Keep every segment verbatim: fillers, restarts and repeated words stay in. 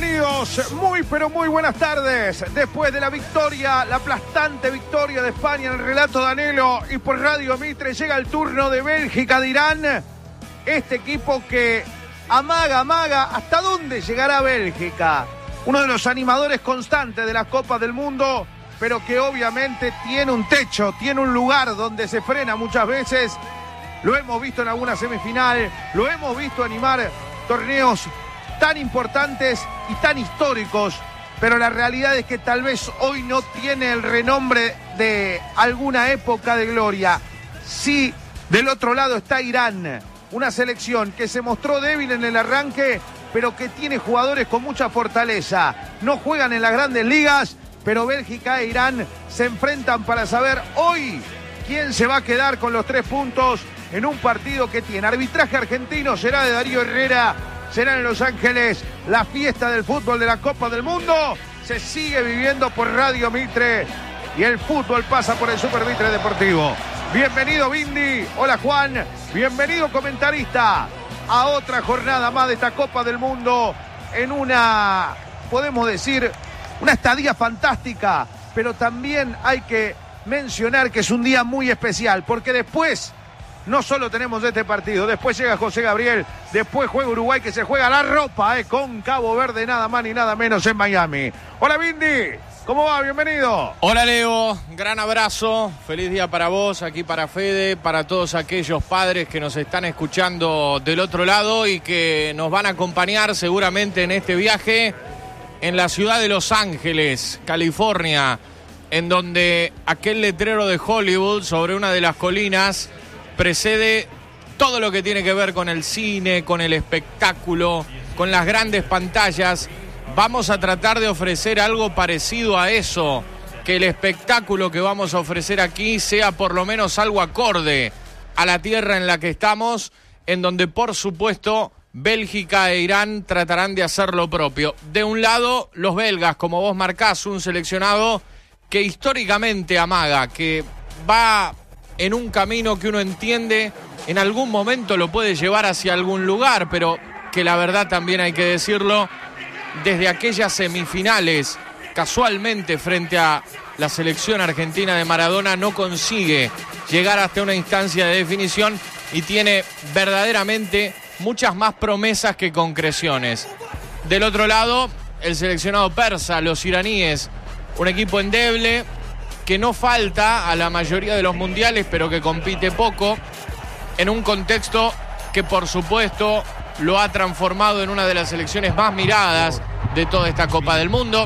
Bienvenidos, muy pero muy buenas tardes. Después de la victoria, la aplastante victoria de España en el relato de Anhelo y por Radio Mitre, llega el turno de Bélgica, de Irán. Este equipo que amaga, amaga, ¿hasta dónde llegará Bélgica? Uno de los animadores constantes de las Copas del Mundo, pero que obviamente tiene un techo, tiene un lugar donde se frena muchas veces. Lo hemos visto en alguna semifinal, lo hemos visto animar torneos tan importantes y tan históricos, pero la realidad es que tal vez hoy no tiene el renombre de alguna época de gloria. Sí, del otro lado está Irán, una selección que se mostró débil en el arranque, pero que tiene jugadores con mucha fortaleza. No juegan en las grandes ligas, pero Bélgica e Irán se enfrentan para saber hoy quién se va a quedar con los tres puntos en un partido que tiene arbitraje argentino, será de Darío Herrera. Será en Los Ángeles la fiesta del fútbol de la Copa del Mundo. Se sigue viviendo por Radio Mitre y el fútbol pasa por el Super Mitre Deportivo. Bienvenido, Bindi. Hola, Juan. Bienvenido, comentarista, a otra jornada más de esta Copa del Mundo en una, podemos decir, una estadía fantástica, pero también hay que mencionar que es un día muy especial, porque después no solo tenemos este partido, después llega José Gabriel, después juega Uruguay, que se juega la ropa eh, con Cabo Verde, nada más ni nada menos en Miami. Hola, Bindi, ¿cómo va? Bienvenido. Hola, Leo, gran abrazo, feliz día para vos, aquí para Fede, para todos aquellos padres que nos están escuchando del otro lado y que nos van a acompañar seguramente en este viaje en la ciudad de Los Ángeles, California, en donde aquel letrero de Hollywood sobre una de las colinas precede todo lo que tiene que ver con el cine, con el espectáculo, con las grandes pantallas. Vamos a tratar de ofrecer algo parecido a eso, que el espectáculo que vamos a ofrecer aquí sea por lo menos algo acorde a la tierra en la que estamos, en donde por supuesto Bélgica e Irán tratarán de hacer lo propio. De un lado, los belgas, como vos marcás, un seleccionado que históricamente amaga, que va en un camino que uno entiende, en algún momento lo puede llevar hacia algún lugar, pero que la verdad también hay que decirlo, desde aquellas semifinales, casualmente frente a la selección argentina de Maradona, no consigue llegar hasta una instancia de definición y tiene verdaderamente muchas más promesas que concreciones. Del otro lado, el seleccionado persa, los iraníes, un equipo endeble, que no falta a la mayoría de los mundiales, pero que compite poco, en un contexto que por supuesto lo ha transformado en una de las selecciones más miradas de toda esta Copa del Mundo,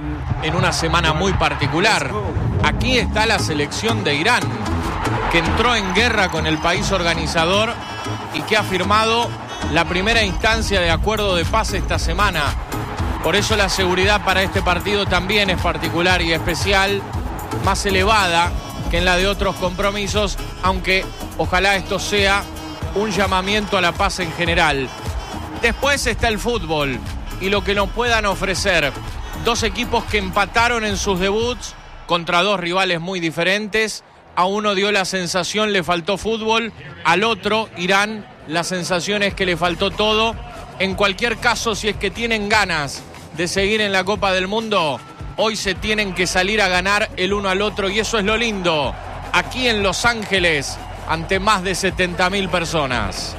en una semana muy particular. Aquí está la selección de Irán, que entró en guerra con el país organizador y que ha firmado la primera instancia de acuerdo de paz esta semana. Por eso la seguridad para este partido también es particular y especial, más elevada que en la de otros compromisos, aunque ojalá esto sea un llamamiento a la paz en general. Después está el fútbol y lo que nos puedan ofrecer. Dos equipos que empataron en sus debuts contra dos rivales muy diferentes. A uno dio la sensación le faltó fútbol, al otro, Irán, la sensación es que le faltó todo. En cualquier caso, si es que tienen ganas de seguir en la Copa del Mundo, hoy se tienen que salir a ganar el uno al otro y eso es lo lindo, aquí en Los Ángeles, ante más de setenta mil personas.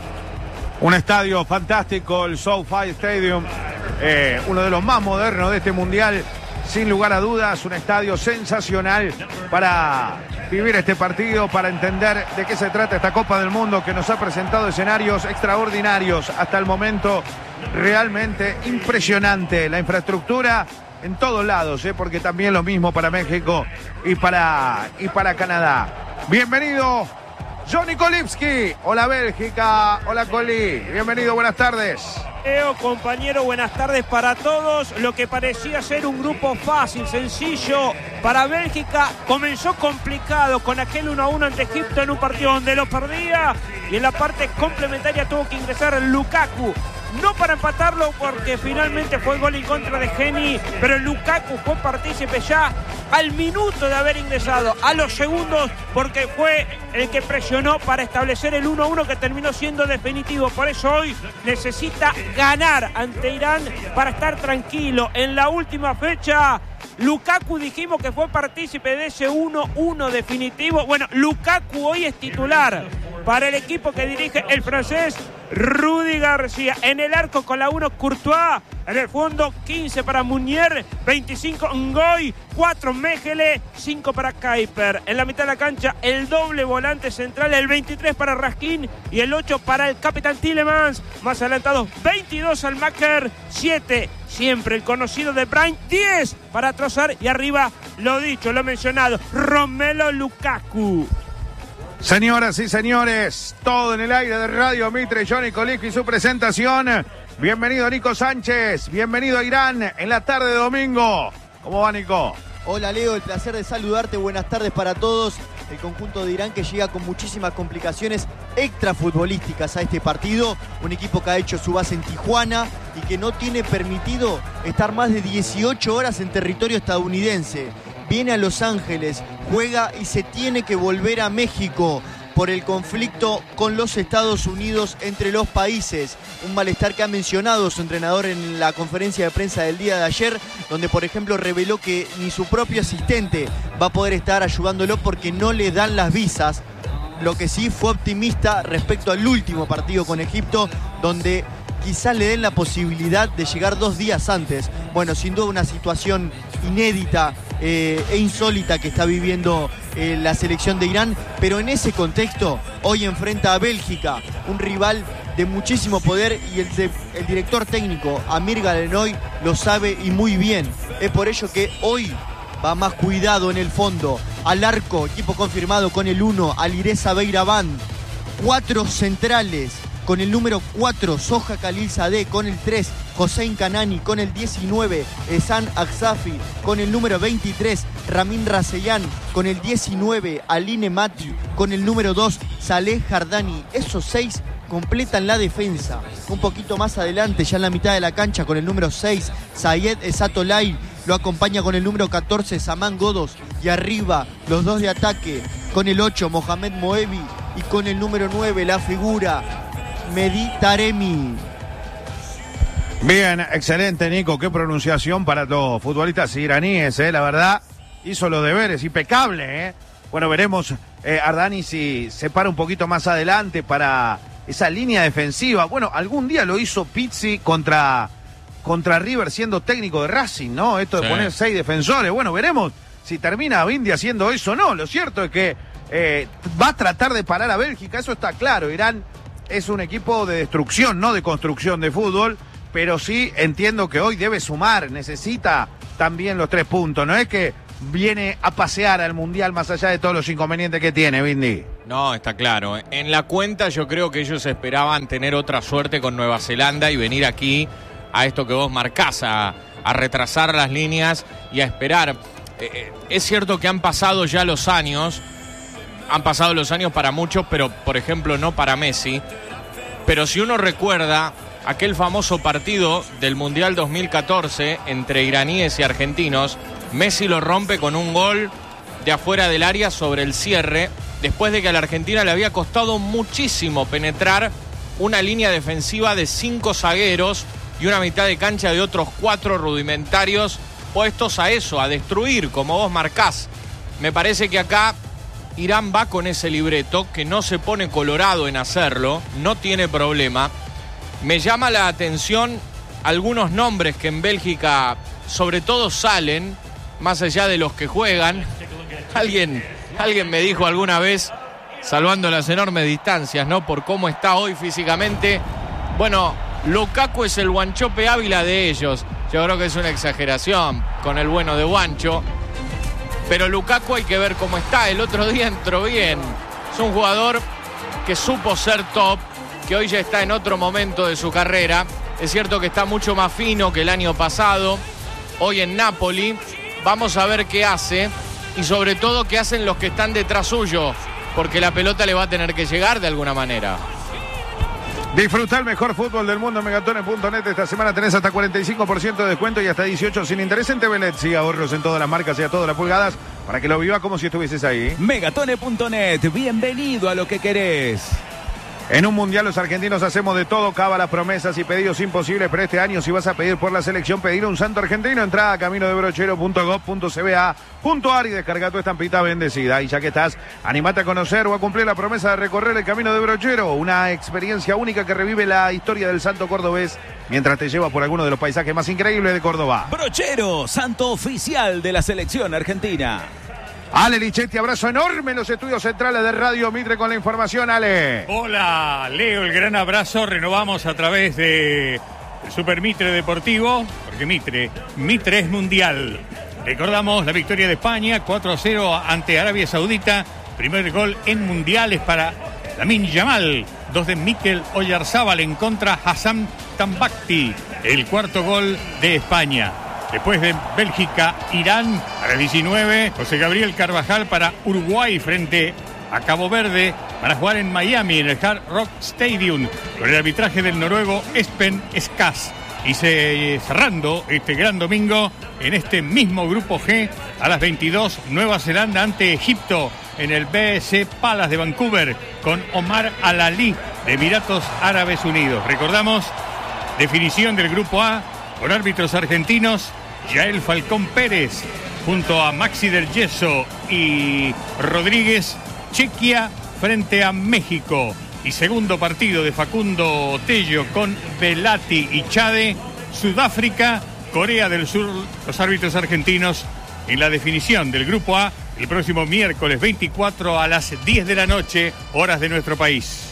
Un estadio fantástico, el SoFi Stadium, eh, uno de los más modernos de este mundial, sin lugar a dudas, un estadio sensacional para vivir este partido, para entender de qué se trata esta Copa del Mundo, que nos ha presentado escenarios extraordinarios hasta el momento, realmente impresionante, la infraestructura en todos lados, ¿eh? Porque también lo mismo para México y para, y para Canadá. Bienvenido, Johnny Kolipski. Hola, Bélgica. Hola, Coli. Bienvenido, buenas tardes. Leo, compañero, buenas tardes para todos. Lo que parecía ser un grupo fácil, sencillo para Bélgica, comenzó complicado con aquel uno a uno ante Egipto en un partido donde lo perdía y en la parte complementaria tuvo que ingresar Lukaku no para empatarlo porque finalmente fue gol en contra de Geni, pero Lukaku fue partícipe ya al minuto de haber ingresado, a los segundos, porque fue el que presionó para establecer el uno a uno que terminó siendo definitivo. Por eso hoy necesita ganar ante Irán para estar tranquilo. En la última fecha, Lukaku dijimos que fue partícipe de ese uno uno definitivo. Bueno, Lukaku hoy es titular para el equipo que dirige el francés Rudy García. En el arco con la uno Courtois, en el fondo quince para Munier, veinticinco Ngoy, cuatro Mejele, cinco para Kuiper. En la mitad de la cancha el doble volante central, el veintitrés para Raskin y el ocho para el capitán Tielemans. Más adelantados veintidós Almaker, siete siempre el conocido de Brian, diez para Trossard y arriba, lo dicho, lo mencionado, Romelu Lukaku. Señoras y señores, todo en el aire de Radio Mitre, Johnny Colico y su presentación. Bienvenido Nico Sánchez, bienvenido a Irán en la tarde de domingo. ¿Cómo va, Nico? Hola, Leo, el placer de saludarte, buenas tardes para todos. El conjunto de Irán que llega con muchísimas complicaciones extrafutbolísticas a este partido. Un equipo que ha hecho su base en Tijuana y que no tiene permitido estar más de dieciocho horas en territorio estadounidense. Viene a Los Ángeles, juega y se tiene que volver a México por el conflicto con los Estados Unidos entre los países. Un malestar que ha mencionado su entrenador en la conferencia de prensa del día de ayer, donde por ejemplo reveló que ni su propio asistente va a poder estar ayudándolo porque no le dan las visas. Lo que sí fue optimista respecto al último partido con Egipto, donde quizás le den la posibilidad de llegar dos días antes. Bueno, sin duda una situación inédita eh, e insólita que está viviendo eh, la selección de Irán, pero en ese contexto hoy enfrenta a Bélgica, un rival de muchísimo poder, y el, de, el director técnico Amir Galenoy lo sabe y muy bien. Es por ello que hoy va más cuidado en el fondo. Al arco, equipo confirmado con el uno, Alireza Beiraván. Cuatro centrales, con el número cuatro, Soja Khalilzadeh, con el tres, Hossein Kanani, con el diecinueve, Ehsan Aksafi, con el número veintitrés, Ramin Raseyan, con el diecinueve, Aline Mati, con el número dos, Saleh Jardani. Esos seis completan la defensa. Un poquito más adelante, ya en la mitad de la cancha, con el número seis, Sayed Esatolay, lo acompaña con el número catorce, Saman Godos, y arriba los dos de ataque, con el ocho, Mohamed Moebi, y con el número nueve, la figura Mehdi Taremi. Bien, excelente, Nico. Qué pronunciación para los futbolistas iraníes, ¿eh? La verdad, hizo los deberes, impecable, ¿eh? Bueno, veremos eh, Ardani si se para un poquito más adelante para esa línea defensiva. Bueno, algún día lo hizo Pizzi contra, contra River siendo técnico de Racing, ¿no? Esto de sí. poner seis defensores. Bueno, veremos si termina Bindi haciendo eso o no. Lo cierto es que eh, va a tratar de parar a Bélgica, eso está claro. Irán es un equipo de destrucción, no de construcción de fútbol, pero sí entiendo que hoy debe sumar, necesita también los tres puntos. No es que viene a pasear al Mundial más allá de todos los inconvenientes que tiene, Bindi. No, está claro. En la cuenta yo creo que ellos esperaban tener otra suerte con Nueva Zelanda y venir aquí a esto que vos marcás, a, a retrasar las líneas y a esperar. Eh, es cierto que han pasado ya los años, han pasado los años para muchos, pero por ejemplo no para Messi. Pero si uno recuerda aquel famoso partido del Mundial dos mil catorce entre iraníes y argentinos, Messi lo rompe con un gol de afuera del área sobre el cierre, después de que a la Argentina le había costado muchísimo penetrar una línea defensiva de cinco zagueros y una mitad de cancha de otros cuatro rudimentarios puestos a eso, a destruir, como vos marcás. Me parece que acá Irán va con ese libreto, que no se pone colorado en hacerlo, no tiene problema. Me llama la atención algunos nombres que en Bélgica sobre todo salen, más allá de los que juegan. Alguien, alguien me dijo alguna vez, salvando las enormes distancias, ¿no? Por cómo está hoy físicamente. Bueno, Lukaku es el Wanchope Ávila de ellos. Yo creo que es una exageración con el bueno de Wancho. Pero Lukaku hay que ver cómo está. El otro día entró bien. Es un jugador que supo ser top, que hoy ya está en otro momento de su carrera. Es cierto que está mucho más fino que el año pasado. Hoy en Napoli. Vamos a ver qué hace. Y sobre todo qué hacen los que están detrás suyo. Porque la pelota le va a tener que llegar de alguna manera. Disfruta el mejor fútbol del mundo en Megatones punto net. Esta semana tenés hasta cuarenta y cinco por ciento de descuento y hasta dieciocho sin interés en T V L E D. Sí, ahorros en todas las marcas y a todas las pulgadas para que lo viva como si estuvieses ahí. Megatones punto net, bienvenido a lo que querés. En un mundial los argentinos hacemos de todo, cábalas, promesas y pedidos imposibles, pero este año si vas a pedir por la selección, pedir un santo argentino, entrada a camino de brochero punto gov punto c b a punto a r y descarga tu estampita bendecida. Y ya que estás, animate a conocer o a cumplir la promesa de recorrer el camino de brochero, una experiencia única que revive la historia del santo cordobés mientras te lleva por alguno de los paisajes más increíbles de Córdoba. Brochero, santo oficial de la selección argentina. Ale Lichetti, abrazo enorme en los estudios centrales de Radio Mitre con la información, Ale. Hola, Leo, el gran abrazo. Renovamos a través de Super Mitre Deportivo, porque Mitre, Mitre es mundial. Recordamos la victoria de España, cuatro a cero ante Arabia Saudita. Primer gol en mundiales para Lamine Yamal. Dos de Mikel Oyarzábal en contra Hassan Tambakti. El cuarto gol de España. Después de Bélgica, Irán, a las diecinueve, José Gabriel Carvajal para Uruguay frente a Cabo Verde, para jugar en Miami, en el Hard Rock Stadium, con el arbitraje del noruego Espen Skas. Y se, cerrando este gran domingo, en este mismo grupo G, a las veintidós, Nueva Zelanda ante Egipto, en el B S Palace de Vancouver, con Omar Al-Ali, de Emiratos Árabes Unidos. Recordamos, definición del grupo A, con árbitros argentinos, Yael Falcón Pérez, junto a Maxi del Yeso y Rodríguez, Chequia frente a México. Y segundo partido de Facundo Tello con Velati y Chade, Sudáfrica, Corea del Sur, los árbitros argentinos en la definición del grupo A, el próximo miércoles veinticuatro a las diez de la noche, horas de nuestro país.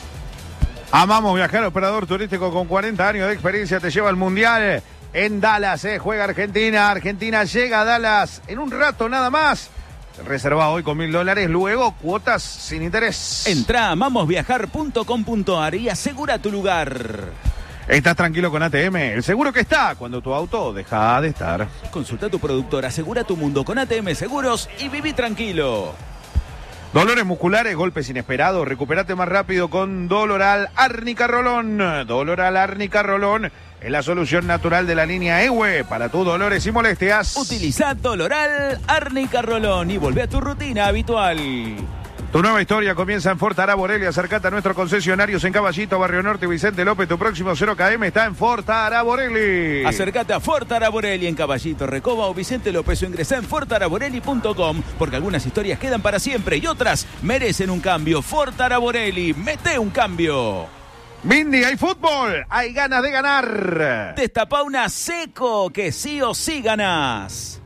Amamos viajar, operador turístico con cuarenta años de experiencia, te lleva al Mundial. En Dallas, eh, juega Argentina. Argentina llega a Dallas en un rato nada más. Reserva hoy con mil dólares, luego cuotas sin interés. Entra a mamos viajar punto com punto a r y asegura tu lugar. ¿Estás tranquilo con A T M? El seguro que está cuando tu auto deja de estar. Consulta a tu productor, asegura tu mundo con A T M Seguros y viví tranquilo. Dolores musculares, golpes inesperados, recupérate más rápido con Doloral Árnica Rolón. Doloral Árnica Rolón es la solución natural de la línea E W E para tus dolores y molestias. Utiliza Doloral Árnica Rolón y volvé a tu rutina habitual. Tu nueva historia comienza en Fort Araborelli. Acercate a nuestros concesionarios en Caballito, Barrio Norte, Vicente López. Tu próximo cero K M está en Fort Araborelli. Acercate a Fort Araborelli en Caballito, Recoba o Vicente López o ingresá en fort araborelli punto com porque algunas historias quedan para siempre y otras merecen un cambio. Fort Araborelli, mete un cambio. Mindy, hay fútbol, hay ganas de ganar. Destapa una Seco, que sí o sí ganás.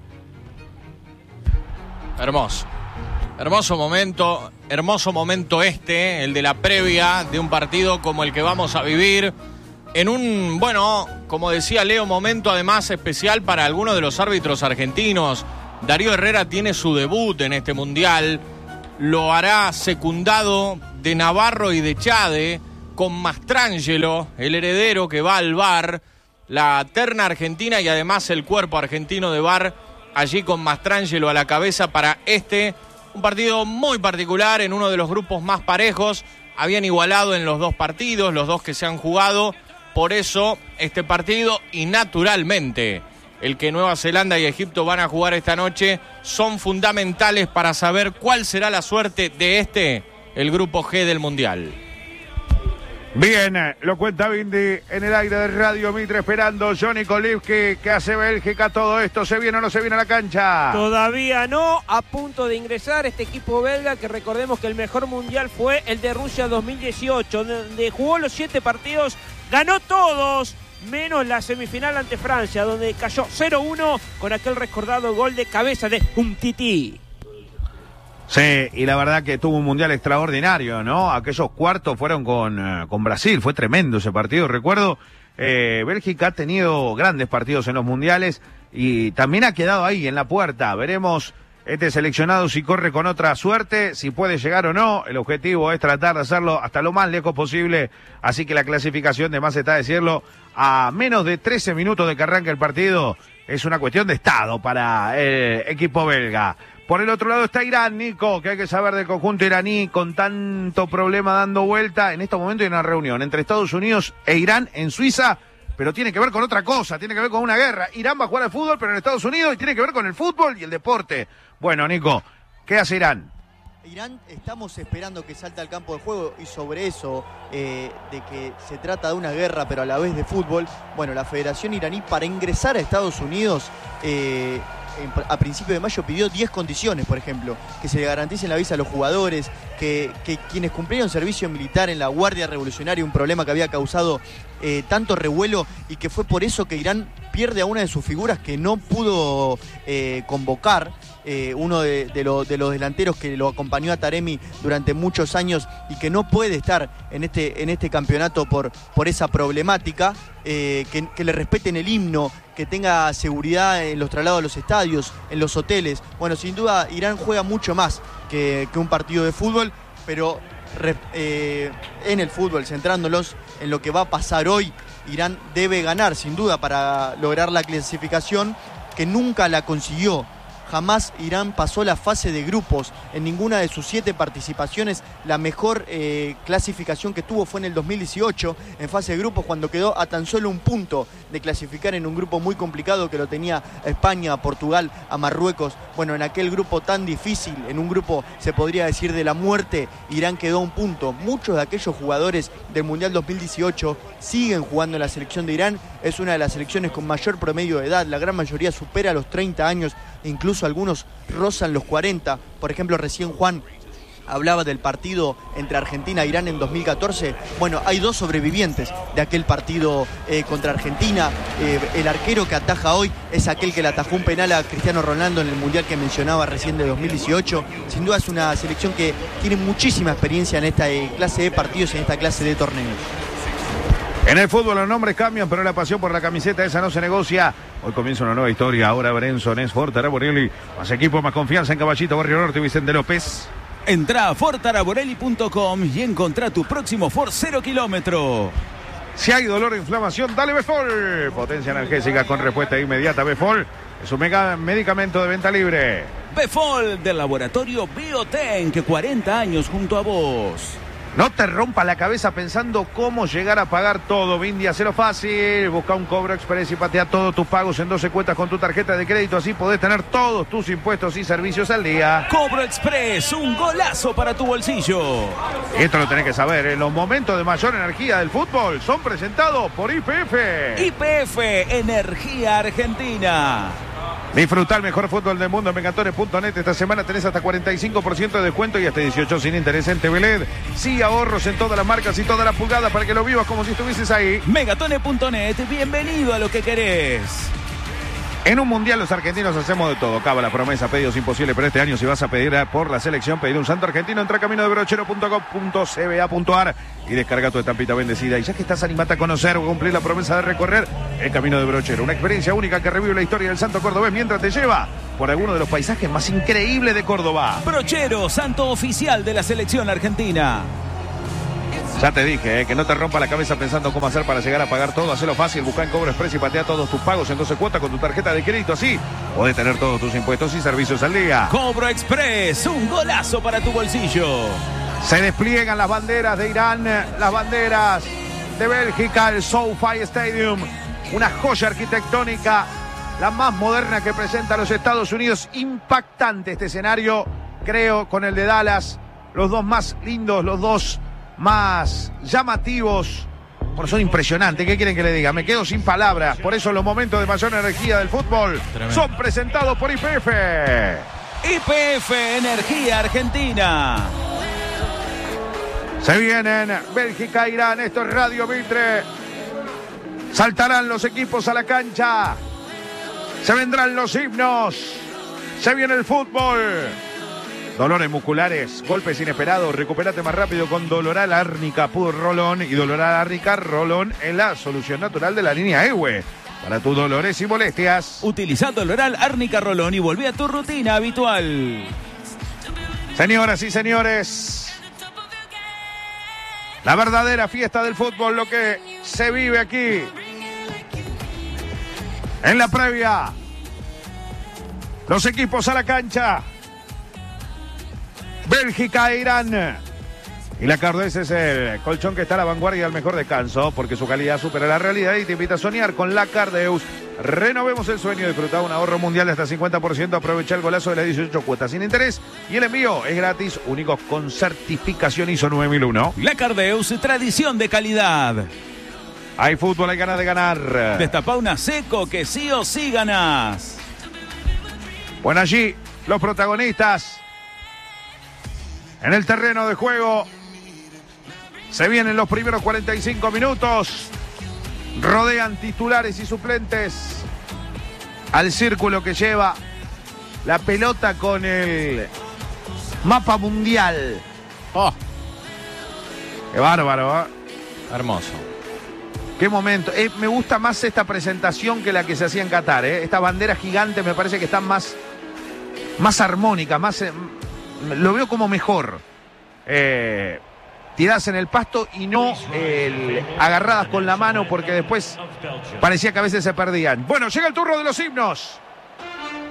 Hermoso. Hermoso momento, hermoso momento este, el de la previa de un partido como el que vamos a vivir. En un, bueno, como decía Leo, momento además especial para algunos de los árbitros argentinos. Darío Herrera tiene su debut en este mundial. Lo hará secundado de Navarro y de Chade, con Mastrangelo, el heredero que va al V A R, la terna argentina y además el cuerpo argentino de V A R, allí con Mastrangelo a la cabeza para este, un partido muy particular en uno de los grupos más parejos. Habían igualado en los dos partidos, los dos que se han jugado, por eso este partido y naturalmente el que Nueva Zelanda y Egipto van a jugar esta noche son fundamentales para saber cuál será la suerte de este, el grupo G del Mundial. Bien, lo cuenta Vindy en el aire de Radio Mitre, esperando Johnny Kolivski, que hace Bélgica. Todo esto, ¿se viene o no se viene a la cancha? Todavía no, a punto de ingresar este equipo belga, que recordemos que el mejor mundial fue el de Rusia dos mil dieciocho, donde jugó los siete partidos, ganó todos, menos la semifinal ante Francia, donde cayó cero uno con aquel recordado gol de cabeza de Umtiti. Sí, y la verdad que tuvo un mundial extraordinario, ¿no? Aquellos cuartos fueron con, uh, con Brasil, fue tremendo ese partido, recuerdo. Eh, Bélgica ha tenido grandes partidos en los mundiales y también ha quedado ahí en la puerta. Veremos este seleccionado si corre con otra suerte, si puede llegar o no. El objetivo es tratar de hacerlo hasta lo más lejos posible, así que la clasificación, de más está decirlo, a menos de trece minutos de que arranque el partido, es una cuestión de estado para el equipo belga. Por el otro lado está Irán, Nico, que hay que saber del conjunto iraní con tanto problema dando vuelta. En este momento hay una reunión entre Estados Unidos e Irán en Suiza, pero tiene que ver con otra cosa, tiene que ver con una guerra. Irán va a jugar al fútbol, pero en Estados Unidos, y tiene que ver con el fútbol y el deporte. Bueno, Nico, ¿qué hace Irán? Irán, estamos esperando que salte al campo de juego, y sobre eso, eh, de que se trata de una guerra pero a la vez de fútbol, bueno, la Federación Iraní para ingresar a Estados Unidos eh, en, a principios de mayo pidió diez condiciones, por ejemplo, que se le garanticen la visa a los jugadores, que, que quienes cumplieron servicio militar en la Guardia Revolucionaria, un problema que había causado eh, tanto revuelo, y que fue por eso que Irán pierde a una de sus figuras que no pudo eh, convocar. Eh, uno de, de, lo, de los delanteros que lo acompañó a Taremi durante muchos años y que no puede estar en este, en este campeonato por, por esa problemática, eh, que, que le respeten el himno, que tenga seguridad en los traslados a los estadios, en los hoteles. Bueno, sin duda Irán juega mucho más que, que un partido de fútbol, pero re, eh, en el fútbol, centrándolos en lo que va a pasar hoy, Irán debe ganar sin duda para lograr la clasificación, que nunca la consiguió. Jamás Irán pasó la fase de grupos en ninguna de sus siete participaciones. La mejor eh, clasificación que tuvo fue en el dos mil dieciocho, en fase de grupos, cuando quedó a tan solo un punto de clasificar en un grupo muy complicado que lo tenía a España, a Portugal, a Marruecos. Bueno, en aquel grupo tan difícil, en un grupo se podría decir de la muerte, Irán quedó a un punto. Muchos de aquellos jugadores del Mundial dos mil dieciocho siguen jugando en la selección de Irán. Es una de las selecciones con mayor promedio de edad, la gran mayoría supera los treinta años, incluso algunos rozan los cuarenta. Por ejemplo, recién Juan hablaba del partido entre Argentina e Irán en dos mil catorce. Bueno, hay dos sobrevivientes de aquel partido eh, contra Argentina. Eh, el arquero que ataja hoy es aquel que le atajó un penal a Cristiano Ronaldo en el Mundial que mencionaba recién de dos mil dieciocho. Sin duda es una selección que tiene muchísima experiencia en esta eh, clase de partidos, en esta clase de torneos. En el fútbol los nombres cambian, pero la pasión por la camiseta esa no se negocia. Hoy comienza una nueva historia. Ahora Brenson es Ford Araborelli. Más equipo, más confianza en Caballito, Barrio Norte, Vicente López. Entrá a ford araborelli punto com y encontrá tu próximo Ford cero kilómetro. Si hay dolor o inflamación, dale Befol. Potencia analgésica con respuesta inmediata. Befol es un mega medicamento de venta libre. Befol del laboratorio Biotenk, cuarenta años junto a vos. No te rompa la cabeza pensando cómo llegar a pagar todo. Vindy, hacelo fácil. Busca un Cobro Express y patea todos tus pagos en doce cuotas con tu tarjeta de crédito. Así podés tener todos tus impuestos y servicios al día. Cobro Express, un golazo para tu bolsillo. Esto lo tenés que saber. En los momentos de mayor energía del fútbol son presentados por Y P F. Y P F, Energía Argentina. Disfruta el mejor fútbol del mundo en megatones punto net. Esta semana tenés hasta cuarenta y cinco por ciento de descuento y hasta dieciocho sin interés en T V L E D. Sí, ahorros en todas las marcas y todas las pulgadas para que lo vivas como si estuvieses ahí. megatones punto net, bienvenido a lo que querés. En un mundial los argentinos hacemos de todo. Cava la promesa, pedidos imposibles, pero este año si vas a pedir por la selección, pedir un santo argentino, entra a camino de brochero punto com punto c b a punto a r y descarga tu estampita bendecida. Y ya que estás, animate a conocer o cumplir la promesa de recorrer el camino de Brochero. Una experiencia única que revive la historia del santo cordobés mientras te lleva por alguno de los paisajes más increíbles de Córdoba. Brochero, santo oficial de la selección argentina. Ya te dije, eh, que no te rompa la cabeza pensando cómo hacer para llegar a pagar todo. Hacelo fácil, busca en Cobro Express y patea todos tus pagos en doce cuotas con tu tarjeta de crédito. Así podés tener todos tus impuestos y servicios al día. Cobro Express, un golazo para tu bolsillo. Se despliegan las banderas de Irán, las banderas de Bélgica, el SoFi Stadium. Una joya arquitectónica, la más moderna que presenta los Estados Unidos. Impactante este escenario, creo, con el de Dallas. Los dos más lindos, los dos más llamativos. Bueno, son impresionantes. ¿Qué quieren que le diga? Me quedo sin palabras. Por eso los momentos de mayor energía del fútbol Tremendo. Son presentados por Y P F. Y P F, Energía Argentina. Se vienen Bélgica, Irán. Esto es Radio Mitre. Saltarán los equipos a la cancha. Se vendrán los himnos. Se viene el fútbol. Dolores musculares, golpes inesperados, recuperate más rápido con Doloral Árnica Pur Rolón y Doloral Árnica Rolón es la solución natural de la línea EWE para tus dolores y molestias. Utiliza Doloral Árnica Rolón y volvé a tu rutina habitual. Señoras y señores, la verdadera fiesta del fútbol, lo que se vive aquí en la previa. Los equipos a la cancha. Bélgica e Irán. Y la Cardés es el colchón que está a la vanguardia del mejor descanso, porque su calidad supera la realidad y te invita a soñar con la Cardeus. Renovemos el sueño, disfrutar un ahorro mundial de hasta cincuenta por ciento, aprovecha el golazo de las dieciocho cuotas sin interés y el envío es gratis, únicos con certificación I S O nueve mil uno. La Cardeus, tradición de calidad. Hay fútbol, hay ganas de ganar. Destapa una seco que sí o sí ganás. Bueno, allí los protagonistas en el terreno de juego. Se vienen los primeros cuarenta y cinco minutos. Rodean titulares y suplentes al círculo que lleva la pelota con el mapa mundial. Oh, Qué bárbaro, ¿eh? hermoso. Qué momento. Eh, me gusta más esta presentación que la que se hacía en Qatar, ¿eh? Esta bandera gigante me parece que está más, más armónica, más, eh, lo veo como mejor. Eh... tiradas en el pasto y no eh, agarradas con la mano, porque después parecía que a veces se perdían. Bueno, llega el turno de los himnos.